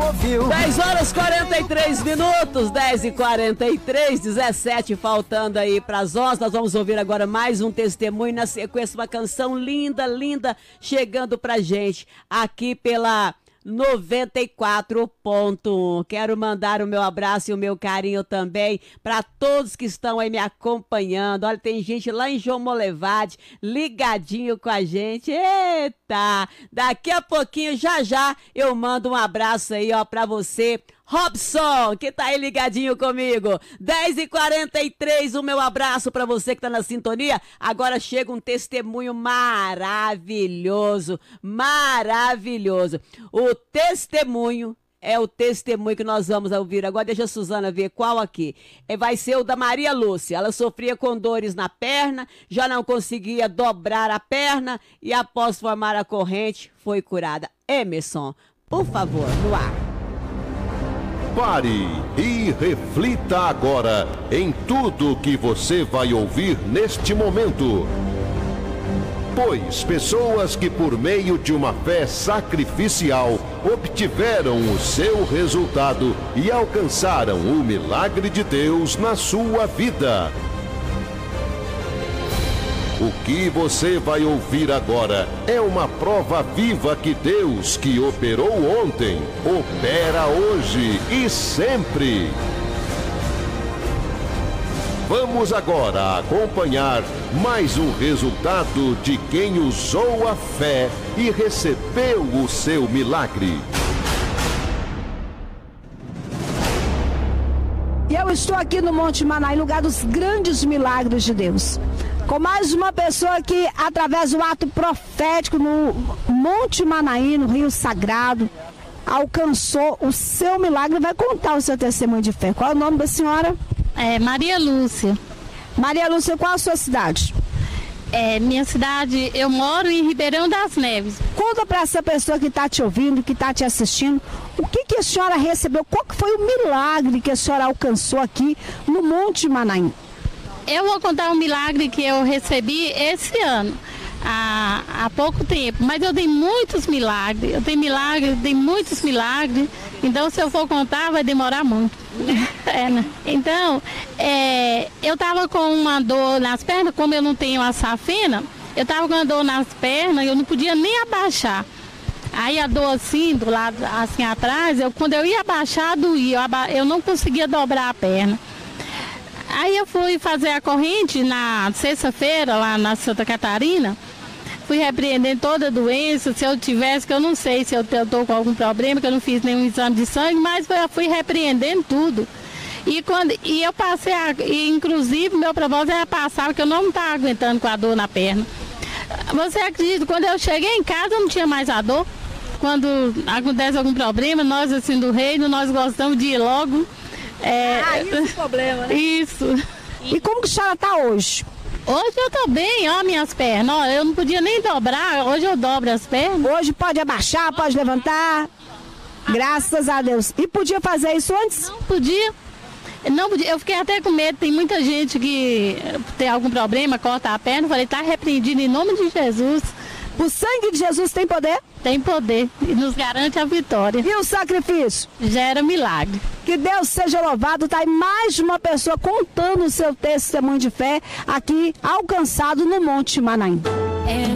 ouviu. 10 horas 43 minutos, 10h43, 17 faltando aí pras 11. Nós vamos ouvir agora mais um testemunho, na sequência uma canção linda, linda, chegando pra gente aqui pela 94.1. Quero mandar o meu abraço e o meu carinho também para todos que estão aí me acompanhando. Olha, tem gente lá em João Molevade ligadinho com a gente. Eita! Daqui a pouquinho, já eu mando um abraço aí, ó, para você, Robson, que tá aí ligadinho comigo. 10h43, o meu abraço pra você que tá na sintonia. Agora chega um testemunho maravilhoso, maravilhoso. O testemunho é o testemunho que nós vamos ouvir. Agora deixa a Suzana ver qual aqui. Vai ser o da Maria Lúcia. Ela sofria com dores na perna, já não conseguia dobrar a perna e após formar a corrente, foi curada. Emerson, por favor, no ar. Pare e reflita agora em tudo que você vai ouvir neste momento. Pois pessoas que por meio de uma fé sacrificial obtiveram o seu resultado e alcançaram o milagre de Deus na sua vida. O que você vai ouvir agora é uma prova viva que Deus, que operou ontem, opera hoje e sempre. Vamos agora acompanhar mais um resultado de quem usou a fé e recebeu o seu milagre. E eu estou aqui no Monte Manaim, lugar dos grandes milagres de Deus. Com mais uma pessoa que, através do ato profético no Monte Manaim, no Rio Sagrado, alcançou o seu milagre e vai contar o seu testemunho de fé. Qual é o nome da senhora? Maria Lúcia. Maria Lúcia, qual a sua cidade? Minha cidade, eu moro em Ribeirão das Neves. Conta para essa pessoa que está te ouvindo, que está te assistindo, o que a senhora recebeu, qual que foi o milagre que a senhora alcançou aqui no Monte Manaim? Eu vou contar um milagre que eu recebi esse ano, há pouco tempo, mas eu tenho muitos milagres, tenho muitos milagres, então se eu for contar vai demorar muito. Né? Então, eu estava com uma dor nas pernas, como eu não tenho a safena, eu estava com uma dor nas pernas, eu não podia nem abaixar. Aí a dor assim, do lado assim atrás, quando eu ia abaixar, doía, eu não conseguia dobrar a perna. Aí eu fui fazer a corrente na sexta-feira, lá na Santa Catarina, fui repreendendo toda a doença, se eu tivesse, que eu não sei se eu estou com algum problema, que eu não fiz nenhum exame de sangue, mas eu fui repreendendo tudo. E eu passei, inclusive, meu propósito era passar, porque eu não estava aguentando com a dor na perna. Você acredita, quando eu cheguei em casa, eu não tinha mais a dor. Quando acontece algum problema, nós assim do reino, nós gostamos de ir logo. Isso é o problema, né? Isso. E como que a senhora está hoje? Hoje eu tô bem, ó, minhas pernas. Ó, eu não podia nem dobrar, hoje eu dobro as pernas. Hoje pode abaixar, pode levantar. Graças a Deus. E podia fazer isso antes? Não podia. Não podia. Eu fiquei até com medo. Tem muita gente que tem algum problema, corta a perna. Eu falei, tá repreendido em nome de Jesus. O sangue de Jesus tem poder? Tem poder e nos garante a vitória. E o sacrifício? Gera milagre. Que Deus seja louvado. Tá aí mais uma pessoa contando o seu testemunho de fé aqui, alcançado no Monte Manaim.